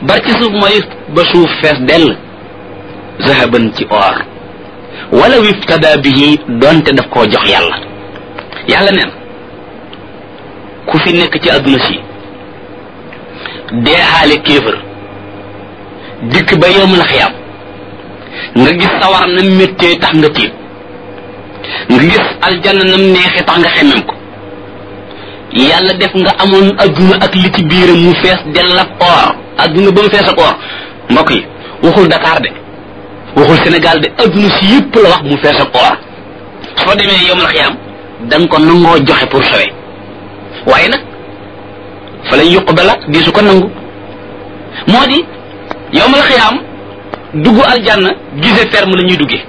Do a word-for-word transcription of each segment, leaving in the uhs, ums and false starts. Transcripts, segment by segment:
bar ci suuf mooy ba suuf fees dell zahaban ci or wala wiftada bihi donte daf koo jox yàlla yàlla neen ku fi nekk ci adduna si dee xaale kéefër dikk ba yowm la xiyaam nga gis sawar na méttee tax nga tiit nga gis aljanna nam neexee tax nga xemem ko yàlla def nga amoon adduna ak li ci biiram mu fees dell ak or adduna ba mu fees ak or mbokk yi waxul Dakar de waxul Sénégal de adduna si yëpp la wax mu fees ak or soo demee yowm la xiyaam da nga ko nangoo joxe pour sowe waaye nag fa lañ yuqbala di su ko nangu moo di yowmal xiyaam dugg aljanna gise ferme la ñuy duggee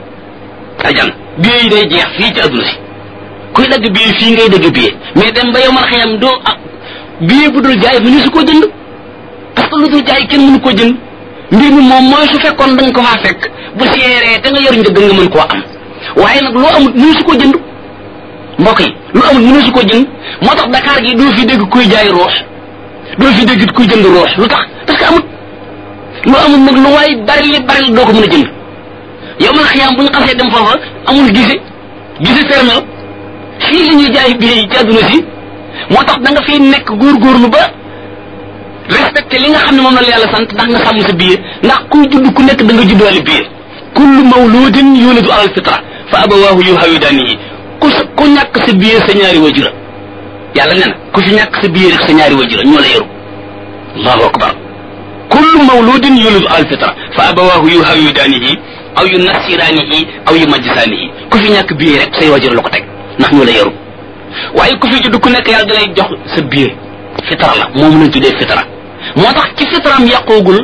aljanna billet yi day jeex fii ci adduna si kuy dagg billet fii ngay dagg billet mais dem ba yowmal xiyaam doo ah billet bu dul jaay mënu su ko jënd parce que lu dul jaay kenn mënu ko jënd mbir mi moom mooy su fekkoon da nga ko faa fekk bu seeree te nga yor njëg nga mën koo am waaye nag loo amut mënu su ko jënd mbokk yi lu amul mënu su ko jënd moo tax Dakar gi doo fi dégg kuy jaay roos doo fi dégg kuy jënd roos lu tax parce que amut lu amul nag lu waay bari li bari la doo ko mën a jënd yow man xiyaam bu ñu xasee dem foofa amul gise gise fermé la fii la ñuy jaay billet yi ci àdduna si moo tax da nga fiy nekk góorgóorlu ba respecté li nga xam ne moom la yàlla sant ndax nga sàmm sa billet ndax kuy judd ku nekk da nga juddaale billet kullu mawludin yuladu alal fitra fa abawaahu yuhawidanihi ku ku ñàkk sa billet sa ñaari wajura yàlla nee na ku fi ñàkk sa billet rek sa ñaari wajura ñoo la yaru allahu akbar kullu mawludin yuladu alal fitra fa abawaahu yuhawidanihi aw yunassiranihi aw yumajjisanihi ku fi ñàkk billet rek say wajura la ko teg ndax ñoo la yaru waaye ku fi judd ku nekk yàlla da lay jox sa billet fitra la moom lañ tuddee fitra moo tax ci fitraam yàqoogul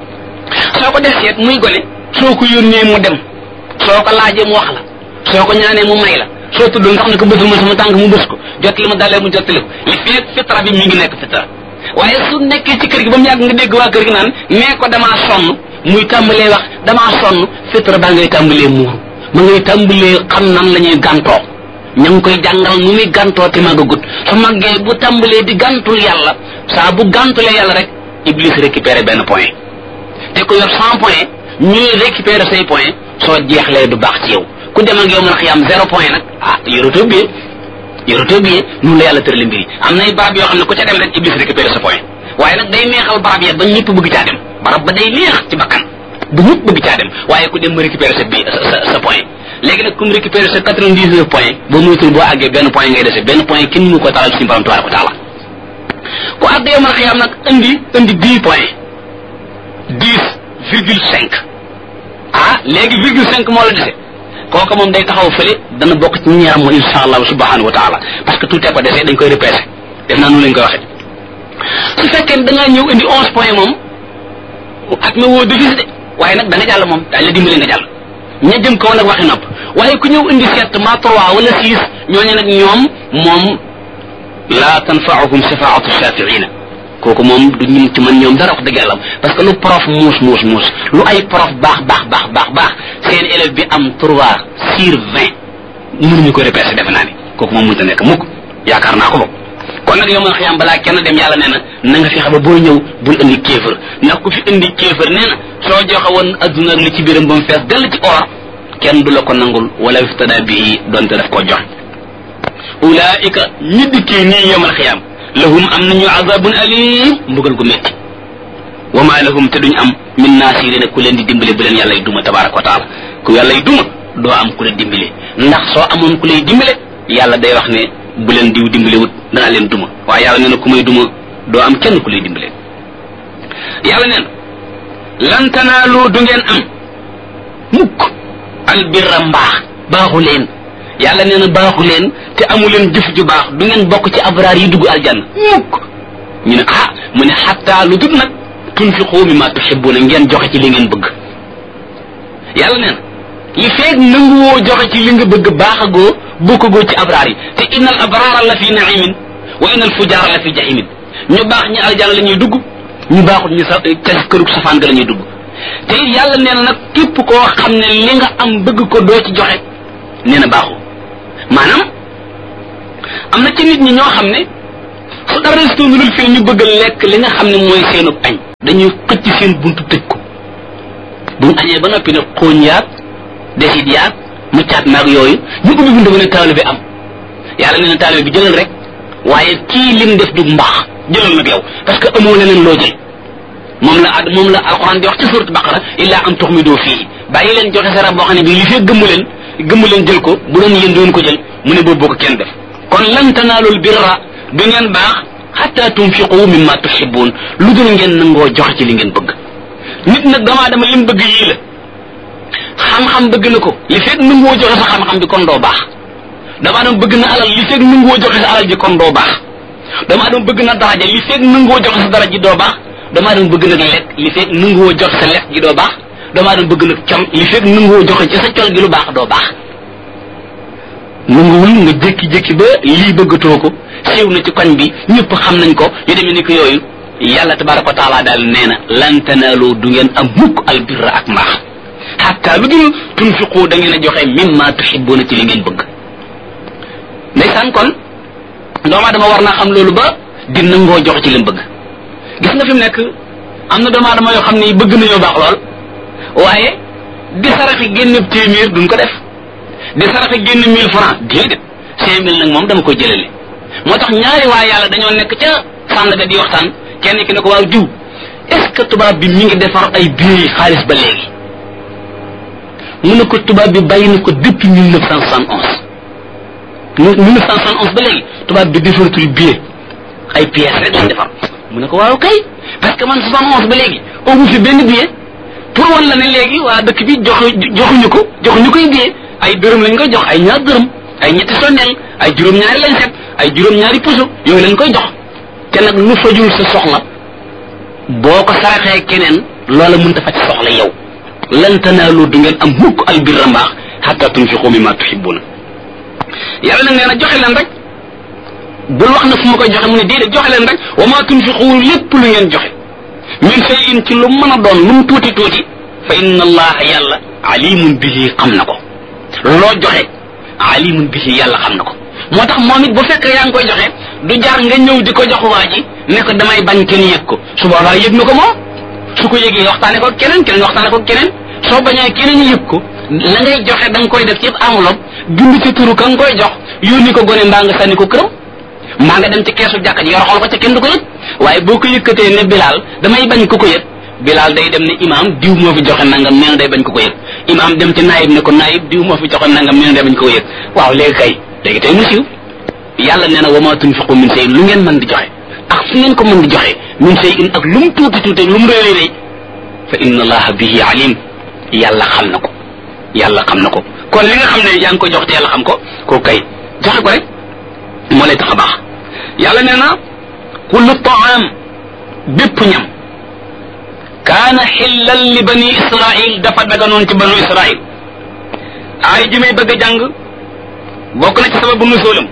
soo ko def seet muy gone soo ko yónnee mu dem soo ko laajee mu wax la soo ko ñaanee mu may la soo tudd nga xam ne ko bësul ma sama tànk mu bës ko jot li ma dalee mu jottali ko li feeg fitra bi mi ngi nekk fitra waaye su nekkee ci kër gi ba mu yàgg nga dégg waa kër gi naan nee ko damaa sonn muy tàmbalee wax damaa sonn fitra baa ngay tàmbalee muuru ma ngay tàmbalee xam nan la ñuy gàntoo ña ngi koy jàngal nu muy gàntoo te màggagut su màggee bu tàmbalee di gàntul yàlla saa bu gàntulee yàlla rek iblis récupéré benn point te ko yor cent point ñuy récupéré say point soo jeexlee du baax ci yow ku dem ak yow mën a xiyam zéro point nag ah yorotoo biyee yorotoo biyee noonu la yàlla tërale mbir yi am nay barab yoo xam ne ku ca dem rek iblis récupéré sa point waaye nag day neexal barab ya ba ñëpp bëgg caa dem barab ba day neex ci bakkan bu ñëpp bëgg caa dem waaye ku dem ma récupéré sa bi sa sa point léegi nag comme récupéré sa quatre-vingt-dix-neuf point boo moytul boo àggee benn point ngay dese benn point kenn mënu ko talal suñu borom tabaaraka wa taala ku àgg yow mën a xiyam nag indi indi dix point dix virgule cinq ah léegi virgule cinq moo la dese kooku moom day taxaw fële dana bokk ci ñi am mo insha allah subhanahu wa taala parce que tout est ko dese dañ koy repêché def naa noonu lañ koy waxee su fekkee da ngaa ñëw indi onze point moom at ma woo defis de waaye nag da nga jàll moom dañ la dimbali nga jàll ña jëm kaw nag waxi nopp waaye ku ñëw indi sept ma trois wala six ñooñu nag ñoom moom la tanfaahum shafaatu shafiina kooku moom du ñu ci man ñoom dara wax dëgg yàlla parce que lu prof muus muus muus lu ay prof baax baax baax baax baax seen élève bi am trois sur vingt mënuñu ko repêché defe naa ni kooku moom mënta nekk mukk yaakaar naa ko bokk kon nag yow man xiyam balaa kenn dem yàlla nee na na nga fi xam booy ñëw bul indi kéefër ndax ku fi indi kéefër nee na soo joxe woon adduna li ci biiram ba mu fees dell ci or kenn du la ko nangul wala iftada bii donte daf koo jox ulaika ñi dikkee nii yow man xiyam lahum am nañu azabun alim mbugal gu metti wa ma lahum te duñ am min naasirina ku leen di dimbale bu leen yàlla y duma tabaraka wa taala ku yàlla y duma doo am ku la dimbale ndax soo amoon ku lay dimbale yàlla day wax ne bu leen diw dimbale wut danaa leen duma waaye yàlla nee na ku may duma doo am kenn ku lay dimbale yàlla nee na lan tanaalu du ngeen am mukk albirra mbaax baaxu leen yàlla nee na baaxu leen te amu leen jëf ju baax du ngeen bokk ci abraar yi dugg aljanna mukk ñu ne ah mu ne xatta lu dut nag tunfiqu mimma tuhibbuna ngeen joxe ci li ngeen bëgg yàlla nee na li feeg nanguwoo joxe ci li nga bëgg baaxagoo bokkagoo ci abraar yi te innal abraara la fi naimin wa innal fujaara la fi jahimin ñu baax ñi aljanna la ñuy dugg ñu baaxut ñu sa ca kërug safaan ga la ñuy dugg te it yàlla nee na nag képp koo xam ne li nga am bëgg ko doo ci joxe nee na baaxu maanaam am na ci nit ñi ñoo xam ne su dara restoonulul fii ñu bëgg a lekk li nga xam ne mooy seenub añ dañuy xëcc seen buntu tëj ko buñ añee ba noppi nag xooñ yaag desit yaag mu caat naag yooyu ñu ubbi buntu ba ne taalibe am yàlla nee na taalibe bi jëlal rek waaye kii lim def du mbaax jëlal nag yow parce que amoo leneen loo jël moom la ad moom la alxuraan di wax ci surat baqara illa an tuxmidoo fii bàyyi leen joxe sara boo xam ne bii li fee gëmmu leen gëmmu leen jël ko bu doon yéen doon ko jël mu ne boobu ko kenn def kon lan tanaalul birra du ngeen baax xatta tunfiqu mimma tuhibbun lu dul ngeen nangoo joxe ci li ngeen bëgg nit nag damaa dama lim bëgg yii la xam-xam bëgg na ko li fekk nangoo joxe sa xam-xam bi kon doo baax damaa dama bëgg na alal li fekk nangoo joxe sa alal ji kon doo baax damaa dama bëgg na daraja li fekk nangoo joxe sa daraja ji doo baax damaa dama bëgg nag lekk li fekk nangoo joxe sa lekk gi doo baax damaa dama bëgg nag col li fekk nangoo joxe ci sa col gi lu baax doo baax nanguwul nga jékki-jékki ba lii bëggatoo ko siiw na ci koñ bi ñëpp xam nañ ko yu demee ni ko yooyu yàlla tabaraka wa taala daal nee na lan tanaalu du ngeen am mukk albirra ak mbaax xatta lu dul tunfiqu da ngeen a joxe mimma tuhibbuna ci li ngeen bëgg ndeysaan kon doomu aadama war naa xam loolu ba di nangoo joxe ci li mu bëgg gis nga fi mu nekk am na doomu aadama yoo xam ne bëgg nañoo baax lool waaye di saraxi génn téeméer duñ ko def di saraxi génn mille francs déedéet cinq mille nag moom dama koy jëlale moo tax ñaari waa yàlla dañoo nekk ca Sandaga di waxtaan kenn ki ne ko waaw jiw est-ce que tubaab bi mi ngi defar ay billets xaalis ba léegi mu ne ko tubaab bi bàyyi na ko depuis mille neuf cent soixante onze mille neuf cent soixante onze ba léegi tubaab bi defaratul billet ay pièces rek lañ defar mu ne ko waaw kay parce que man soixante onze ba léegi amu fi benn billet pour wan la ne léegi waa dëkk bi joxu joxuñu ko joxuñu koy billet ay dërëm lañ koy jox ay ñaar dërëm ay ñetti sondeel ay juróom-ñaari lañ set ay juróom-ñaari puso yooyu lañ koy jox te nag lu fajul sa soxla boo ko saraxee keneen loola mënta faj soxla yow lan tanaalu du ngeen am mukk albirra mbaax hatta tunfiqu mimma tuhibbuna yàlla nag nee na joxe leen rek bul wax na fu ma koy joxe mu ne déedéet joxe leen rek wa ma tunfiqu lépp lu ngeen joxe min shay'in ci lu mën a doon lu mu tuuti tuuti fa inna allaha yàlla alimun bihi xam na ko loo joxe alimun bihi yàlla xam na ko moo tax moom it bu fekkee yaa ngi koy joxe du jaar nga ñëw di ko jox waa ji ne ko damay bañ kenn yëg ko su boobaa yëg na ko moom su ko yëgee waxtaane ko keneen keneen waxtaane ko keneen soo bañee keneen yëg ko la ngay joxe da nga koy def ci enveloppe bind ci turu ka nga koy jox yónni ko gone mbaa nga sànni ko këram mbaa nga dem ci keesu jàkka ji yor xool ko ca kenn du ko yëg waaye boo ko yëkkatee ne Bilaal damay bañ ko ko yëg Bilaal day dem ne imaam diw moo fi joxe nangam nee na day bañ ko ko yëg imaam dem ci naayib ne ko naayib diw moo fi joxe nangam nee na day bañ ko ko yëg waaw léegi kay léegi tey mu siiw yàlla nee na wa ma tunfiqu min shay'in lu ngeen mën di joxe ak fu ngeen ko mën di joxe min shay'in ak lu mu tuuti tuuti lu mu réy réy fa inna allaha bihi alim yàlla xam na ko yàlla xam na ko kon li nga xam ne yaa ngi ko jox te yàlla xam ko ko kay joxe ko rek moo lay tax a baax yàlla nee na kullu taam bépp ñam kaana xillan li bani israil dafa daganoon ci banu israil ay ji may bëgg a jàng bokk na ci sababu nusoolam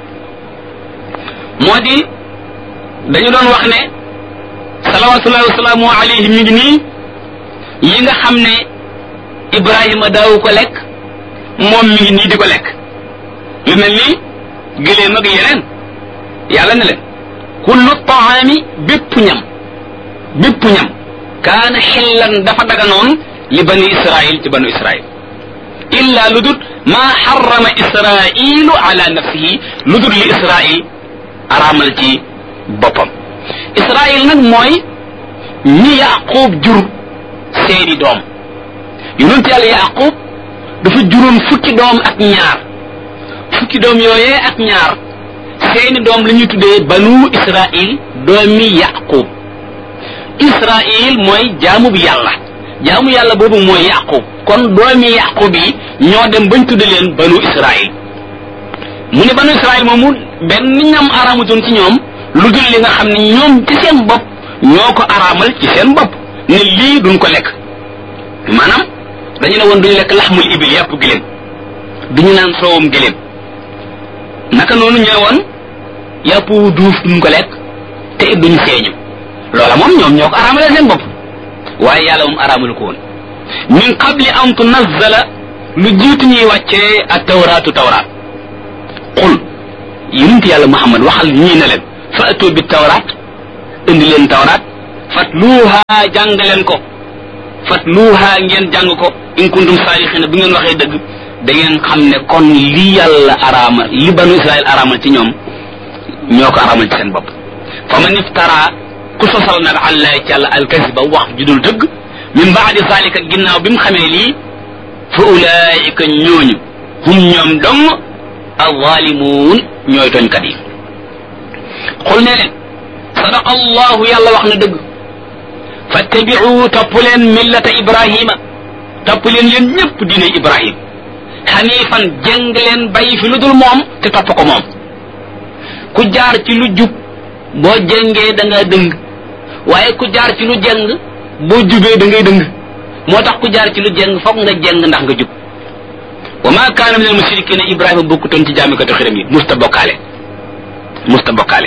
moo di dañu doon wax ne salawatullahi wasalaamu alayhi mi ngi nii yi nga xam ne Ibrahima daawu ko lekk moom mi ngi nii di ko lekk lu mel ni gëléem ak yeneen yàlla ne leen kullu taami bépp ñam bépp ñam kaana xillan dafa daganoon li bani israil ci banu israil illa lu dut maa xarama israilu ala nafsihi lu dut li israil araamal ci boppam israil nag mooy ñi yaqub jur seeni doom yonent yàlla yaqub dafa juróon fukki doom ak ñaar fukki doom yooyee ak ñaar seeni doom la ñuy tuddee banu israil doomi yaqub israil mooy jaamu bi yàlla jaamu yàlla boobu mooy yaqub kon doomi yaqub yi ñoo dem bañ tudde leen banu israil mu ne banu israil moomu benn ñam araamutoon ci ñoom lu dul li nga xam ne ñoom ci seen bopp ñoo ko araamal ci seen bopp ne lii duñ ko lekk maanaam dañu ne woon duñu lekk laxmul ibil yàpp gëléem duñu naan soowam gëléem naka noonu ñëw woon yàpp duuf duñ ko lekk te it duñ seeñu loola moom ñoom ñoo ko araamale seen bopp waaye yàlla moom araamalu ko woon min qabli an tunazzala lu jiitu ñuy wàccee ak tawraatu tawraat qul yonent yàlla Muhammad waxal ñii ne leen fa atu bi tawraat indi leen tawraat fatluha jàng leen ko fatluha ngeen jàng ko in kuntum saadiqina bu ngeen waxee dëgg da ngeen xam ne kon li yàlla araama li banu israil araamal ci ñoom ñoo ko araamal ci seen bopp fa man iftara ku sosal nag àllaay ci yàlla alkasiba wax judul dëgg min baadi zalika ginnaaw bi mu xamee lii fa ulaika ñooñu hum ñoom dong alzalimuun ñooy tooñkat yi xul ne leen sadaqa allahu yàlla wax na dëgg fattabi'u topp leen millata ibrahima topp leen yéen ñëpp diine ibrahim xanifan jëng leen bàyyi fi lu dul moom te topp ko moom ku jaar ci lu jub boo jëngee da nga dëng waaye ku jaar ci lu jëng boo jubee da ngay dëng moo tax ku jaar ci lu jëng foog nga jëng ndax nga jub wa ma kaana min al mushrikina ibrahima bokkutoon ci jaamikatu xiram yi musta bokkaale musta bokkaale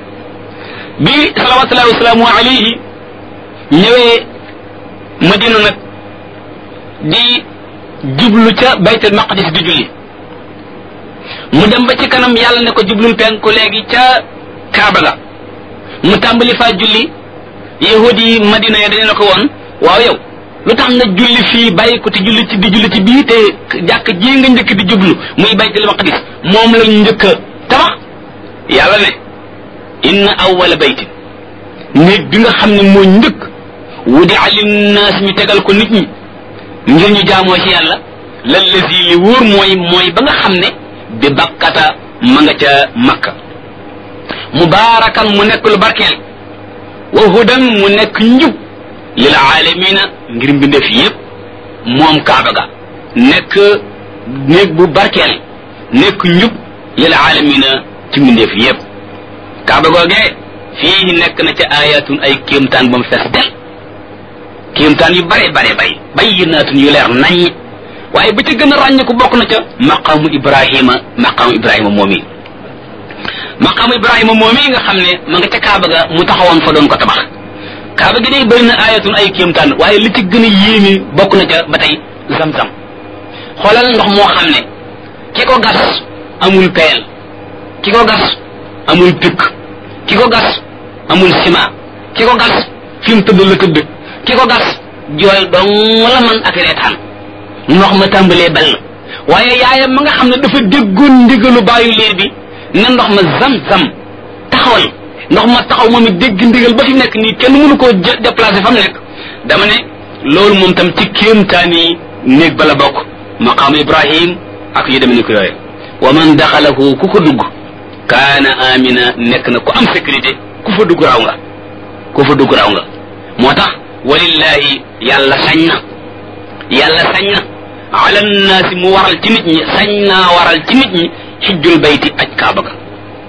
bi salawatullahi wasalaamu alayhi ñëwee madina nag di jublu ca baytul maqdis di julli mu dem ba ci kanam yàlla ne ko jublul penku léegi ca kaaba ga mu tàmbali faa julli yahudi yi madina ya dañu ne ko woon waaw yow lu tax nga julli fii bàyyi ko te julli ci di julli ci bii te jàkk ji nga njëkk di jublu muy baytul maqdis moom lañ njëkk a tabax yàlla ne inna awwala baytin néeg bi nga xam ne moo njëkk wudi'a linnaas ñu tegal ko nit ñi ngir ñu jaamoo ci yàlla lallazi li wóor mooy mooy ba nga xam ne bi bakkata ma nga ca makka mubaarakan mu nekk lu barkeel wa hudan mu nekk njub lil aalamina ngir mbindeef yépp moom kaaba ga nekk néeg bu barkeel nekk njub lil aalamina ci mbindeef yépp kaaba googee fii nekk na ca ayatun ay kéemtaan ba mu fees del kéemtaan yu bare bare bay bayyinaatun yu leer nañ waaye ba ca gën a ràññ ko bokk na ca maqaamu ibrahima maqaamu ibrahima moom yi maqaamu ibrahima moom yi nga xam ne ma nga ca kaaba ga mu taxawoon fa doon ko tabax kaaba gi day bëri na ayatun ay kéemtaan waaye li ci gën a yéemi bokk na ca ba tey zam-zam xoolal ndox moo xam ne ki ko gas amul peel ki ko gas amul pikk ki ko gas amul ciment ki ko gas fi mu tëdd la tëdd ki ko gas jooy dong la man ak reetaan ndox ma tàmbalee ball waaye yaayam ma nga xam ne dafa déggoon ndigalu bàyyu liir bi ne ndox ma zam-zam taxawal ndox ma taxaw moom it dégg ndigal ba fi nekk nii kenn mënu koo déplacé fa mu nekk dama ne loolu moom tam ci kéemtaan yi néeg bala bokk maqaam ibrahim ak yu demee ni ko yooye wa man daxalahu ku ko dugg kaana amina nekk na ku am sécurité ku fa dugg raw nga ku fa dugg raw nga moo tax walillahi yàlla sañ na yàlla sañ na ala nnaasi mu waral ci nit ñi sañ naa waral ci nit ñi xijjul bayti aj kaaba ga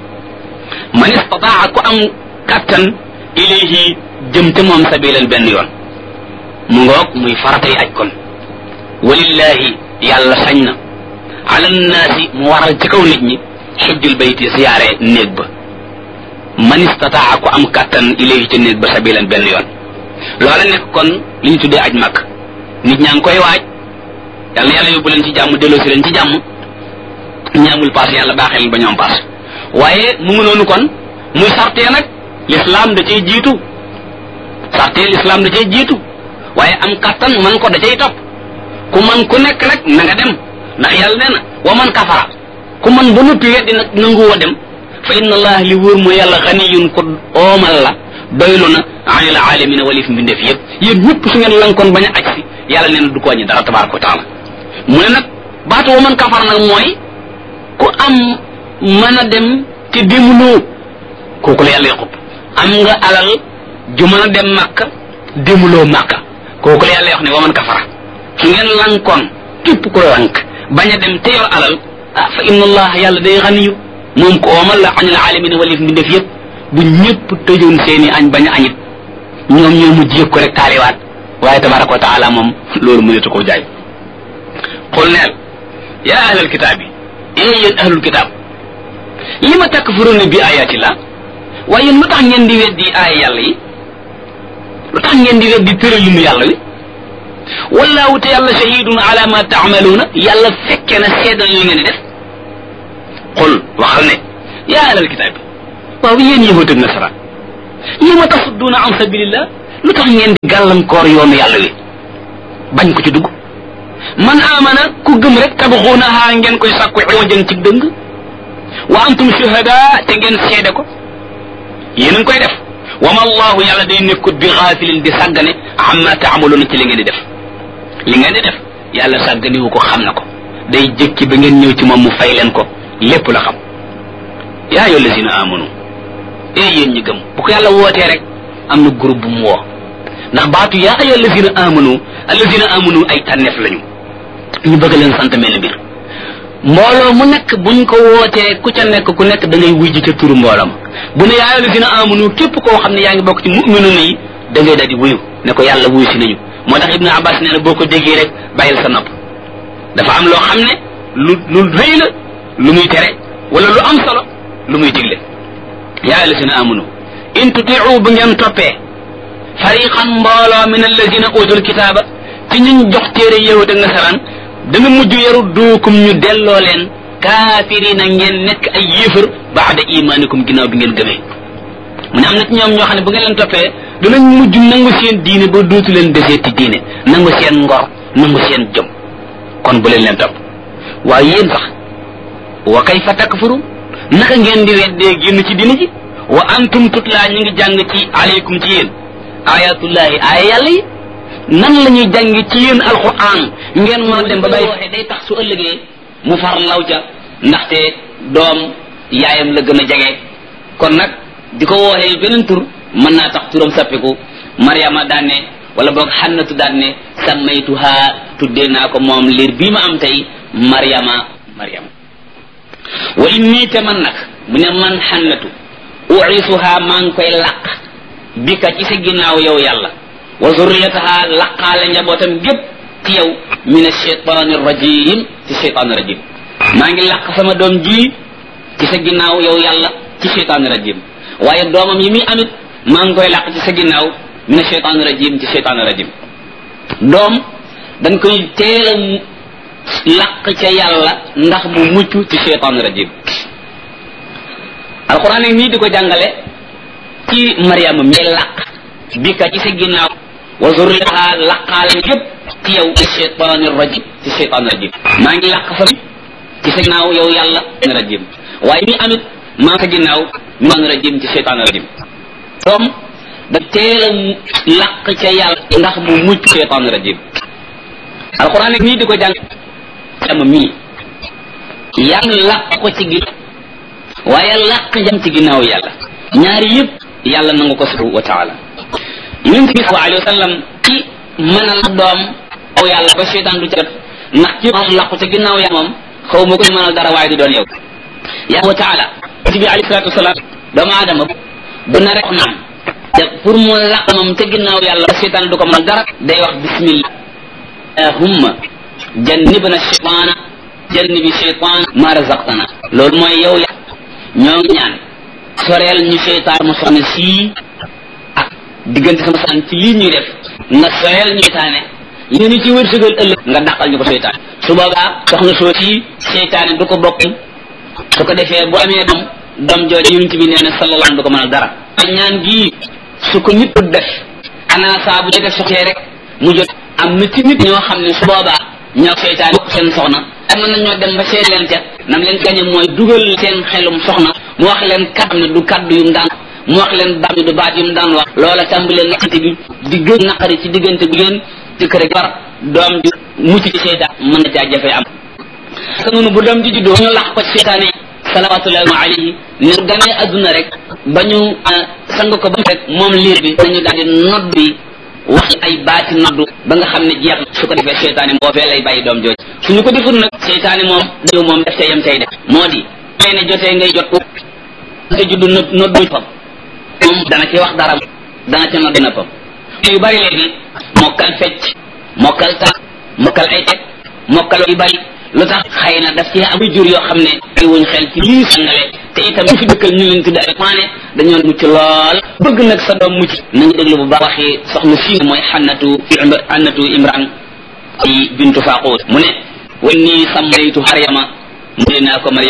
man istataa ku am kattan ilayhi jëm te moom sabilan benn yoon mu ngoog muy faratay aj kon walillahi yàlla sañ na ala nnaasi mu waral ci kaw nit ñi xijjul bayti siyaare néeg ba man istataa ku am kattan ilayhi ca néeg ba sabilan benn yoon loola nekk kon li ñu tuddee aj màkk nit ñaa ngi koy waaj yàlla yàlla yóbbu leen ci jàmm delloosi leen ci jàmm ñi amul paas yàlla baaxee leen ba ñu am paas waaye mu ngi noonu kon muy sartee nag l'islam da cay jiitu sartee l'islam da cay jiitu waaye am kattan man ko da cay topp ku man ku nekk nag na nga dem ndax yàlla nee na wa man kafara ku man ba noppi weddi nag nanguwoo dem fa inna allah li wóor mooy yàlla xaniyun ko oomal la doylu na anil alamina walif mbindeef yëpp yéen ñëpp su ngeen lankoon bañ a aj si yàlla nee na du ko wàññi dara tabaraka wa taala mu ne nag baatu wa man kafar nag mooy ku am mën a dem te demuloo kooku la yàlla yaqub am nga alal ju mën a dem màkka demuloo màkka kooku la yàlla wax ne wa man kafara su ngeen lankoon képp ku lank bañ a dem te yor alal ah fa inna allah yàlla day xaniyu moom ko oomal la anil alamina walif mbindeef yëpp bu ñëpp tëjoon seeni añ bañ a añit ñoom ñoo mujj yëg ko rek taaliwaat waaye tabaraka wa taala moom loolu mënetu koo jaay xul neel yaa ahlal kitaab yi ee yéen ahlul kitaab li ma takfuruna bi ayatillah waaye yéen lu tax ngeen di weddi aaya yàlla yi lu tax ngeen di weddi tëralinu yàlla wi wallahu te yàlla shahidun ala ma taamaluuna yàlla fekke na seedal li ngeen di def xul waxal ne yaa ahlal kitaab yi waaw yéen yahud ak nasaraan li ma tasudduuna an sabilillah lu tax ngeen di gàllankoor yoonu yàlla wi bañ ko ci dugg man amana ku gëm rek tabxuunaha ngeen koy sàkku iwajan ci dëng wa antum shuhada te ngeen seede ko yéen a ngi koy def wa ma allahu yàlla day nekkut bi xaafilin di sàggane amma taamaluuna ci li ngeen di def li ngeen di def yàlla sàgganiwu ko xam na ko day jëkki ba ngeen ñëw ci moom mu fay leen ko lépp la xam yaa ayyuha allazina amanu ee yéen ñi gëm bu ko yàlla wootee rek am na groupe bu mu woo ndax baatu yaa ayyuha allazina amanu allazina amanu ay tànneef lañu ñu bëgg leen sant mel mbir mbooloo mu nekk buñ ko wootee ku ca nekk ku nekk da ngay wuy ji ca turu mboolam bu ne yaa ayyuha allazina amanu képp koo xam ne yaa ngi bokk ci mu'minuna yi da ngay daal di wuyu ne ko yàlla wuyu si nañu moo tax ibnu abbas nee na boo ko déggee rek bàyyil sa nopp dafa am loo xam ne lu lu rëy la lu muy tere wala lu am solo lu muy digle yaa allazina amanu in tutiu bu ngeen toppee fariqan mbooloo min allazina utul kitaaba ci ñuñ jox téere yahud ak nasaraan dana mujj yaru duukum ñu delloo leen kaafirina ngeen nekk ay yéefar baada imaanikum ginnaaw bi ngeen gëmee mu ne am na ci ñoom ñoo xam ne bu ngeen leen toppee danañ mujj nangu seen diine ba dootu leen deseeti diine nangu seen ngor nangu seen jom kon bu leen leen topp waaye yéen sax wa kayfa takfurun naka ngeen di weddee génn ci diine ji wa antum tutla ñu ngi jàng ci aleykum ci yéen ayatullahi aaya yàlla yi nan la ñuy jàng ci yéen alquran ngeen mën a dem ba bay waxee day tax su ëllëgee mu far law ca ndaxte doom yaayam la gën a jege kon nag di ko wooxee beneen tur mën naa tax turam sappiku mariama daan ne wala boog xannatu daan ne sammaytuha tuddee naa ko moom liir bii ma am tey mariama mariama wa inni te man nag mu ne man xannatu uisuha maa ngi koy làq bika ci sa ginnaaw yow yàlla wa zurriyataha laqaale njabootam gépp ci yow min ashaytaani rajim ci shaytaani rajim maa ngi làq sama doom ji ci sa ginnaaw yow yàlla ci shaytaani rajim waaye doomam yi muy amit maa ngi koy làq ci sa ginnaaw min ashaytaani rajim ci shaytaani rajim doom dañ koy teel a làq ca yàlla ndax mu mucc ci shaytaani rajim alquran nag nii di ko jàngale ci mariama mi làq bi ka ci sa ginnaaw wa zurriyataha laqaale yépp ci yow ci shaytaani rajim ci shaytaani rajim maa ngi làq fa ci sa ginnaaw yow yàlla rajim waaye mi amit maa ngi sa ginnaaw mi rajim ci shaytaani rajim doom da teel a làq ca yàlla ndax mu mucc shaytaani rajim alquran nag nii di ko jàngale sama mii yàlla làq ko ci ginnaaw waaye làq jam ci ginnaaw yàlla ñaari yëpp yàlla nangu ko subhanahu wa taala yonent bi sallallahu alayhi wa sallam ci mën a la doom aw yàlla ba seytaan du ca jot ndax ci moom làqu ca ginnaaw yàlla moom xaw ma ko mënal dara waaye du doon yow yàlla wa taala yonent bi alayhi salatu wasalaam doomu aadama bu na rek naam te pour mu làq moom ca ginnaaw yàlla ba seytaan du ko mënal dara day wax bismillah allahumma jannibna shaytaana jannibi shaytaan ma razaqtana loolu mooy yow ya ñoo ngi ñaan soreel ñu seytaan mu soxna sii ak diggante sama saan ci lii ñuy def nga soreel ñu seytaane li ñu ci wërsëgal ëllëg nga dàqal ñu ko seytaane su boobaa soxna soo sii seytaane du ko bokk su ko defee bu amee doom doom jooju yonent bi nee na sallallahu alayhi du ko mënal dara ñaan gii su ko nit def xanaa saa bu def soxee rek mu jot am na ci nit ñoo xam ne su boobaa ñoo seytaane bokk seen soxna am na ñoo dem ba seet leen ca nam leen gañe mooy dugal seen xelum soxna mu wax leen kaddu ne du kaddu yum daan mu wax leen baat du baat yum daan wax loola tàmbalee naqante bi di gën naqari ci diggante bu ngeen jëkkër ak jabar doom ji mucc ci seytaan mën na caa jafe am sa noonu bu doom ji juddoo ñu lax ko ci seytaane salawatullahi alayhi ne ganee adduna rek ba ñu sang ko ba rek moom liir bi dañu daal di nodd bi wax ay baati noddu ba nga xam ne jeex su ko defee seytaane boobee lay bàyyi doom jooju suñu ko deful nag seytaane moom dañu moom def ca yem tey def moo di may ne jotee ngay jot nga judd no noddu fam moom dana ci wax dara dana ca noddu na fam yu bari léegi mokkal fecc mokkal tax mokkal ay teg mokkal yu bari lu tax xëy na daf ci am jur yoo xam ne ay wuñ xel ci lii sangale te itam ñu fi dëkkal ñu leen tudde ay maane dañoo mucc lool bëgg nag sa doom mucc nañu déglu bu baax waxi soxna si mooy xannatu xannatu imran ay bintu faqut mu ne wa inni sammaytu Maryama mu ne naa ko